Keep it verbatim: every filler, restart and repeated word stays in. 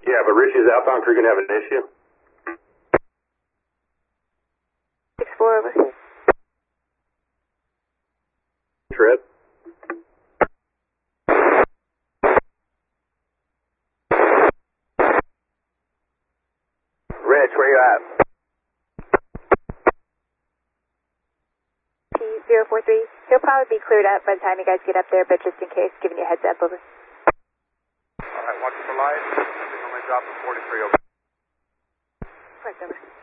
Yeah, but Richie's outbound crew gonna have an issue. six four over. Trip. Rich, where you at? P zero four three. He'll probably be cleared up by the time you guys get up there, but just in case, giving you a heads up, over. Alright, watch for light. Signal may drop to forty-three, over. Correct, over.